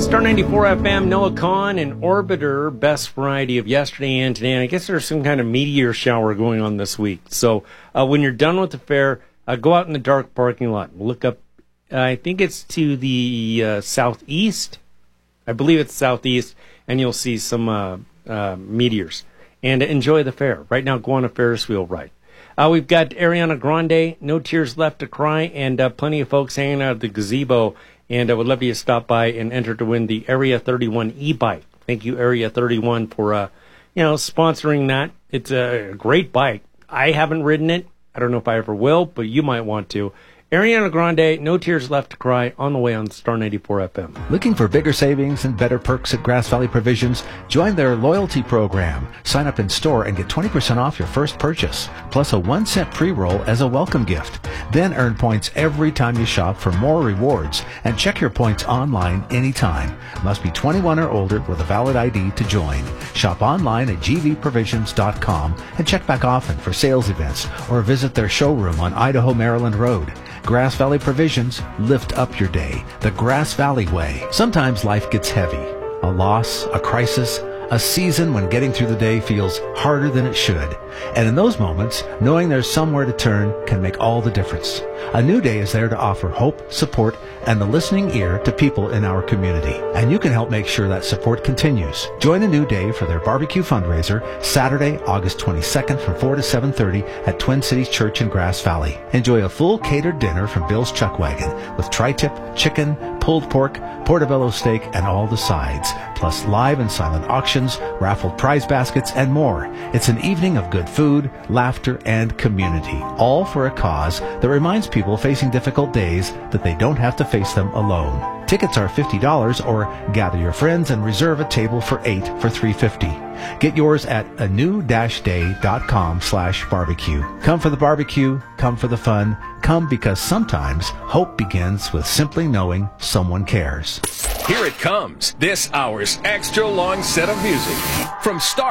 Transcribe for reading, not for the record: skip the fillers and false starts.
Star 94 FM, Noah Kahn and Orbiter, best variety of yesterday and today. And I guess there's some kind of meteor shower going on this week. So when you're done with the fair, go out in the dark parking lot. Look up, I think it's to the southeast. I believe it's southeast, and you'll see some meteors. And enjoy the fair. Right now, go on a Ferris wheel ride. We've got Ariana Grande, No Tears Left to Cry, and plenty of folks hanging out at the gazebo. And I would love you to stop by and enter to win the Area 31 e-bike. Thank you, Area 31, for sponsoring that. It's a great bike. I haven't ridden it. I don't know if I ever will, but you might want to. Ariana Grande, No Tears Left to Cry, on the way on Star 94 FM. Looking for bigger savings and better perks at Grass Valley Provisions? Join their loyalty program. Sign up in store and get 20% off your first purchase, plus a 1-cent pre-roll as a welcome gift. Then earn points every time you shop for more rewards, and check your points online anytime. Must be 21 or older with a valid ID to join. Shop online at gvprovisions.com and check back often for sales events or visit their showroom on Idaho, Maryland Road. Grass Valley Provisions, lift up your day the Grass Valley way. Sometimes life gets heavy. A loss, a crisis, a season when getting through the day feels harder than it should. And in those moments, knowing there's somewhere to turn can make all the difference. A New Day is there to offer hope, support, and the listening ear to people in our community. And you can help make sure that support continues. Join A New Day for their barbecue fundraiser, Saturday, August 22nd from 4 to 7:30 at Twin Cities Church in Grass Valley. Enjoy a full catered dinner from Bill's Chuck Wagon with tri-tip, chicken, pulled pork, portobello steak, and all the sides. Plus live and silent auctions, raffled prize baskets, and more. It's an evening of good food, laughter, and community, all for a cause that reminds people facing difficult days that they don't have to face them alone. Tickets are $50, or gather your friends and reserve a table for 8 for $3.50. Get yours at anew-day.com/barbecue. Come for the barbecue, come for the fun, come because sometimes hope begins with simply knowing someone cares. Here it comes, this hour's extra long set of music from Star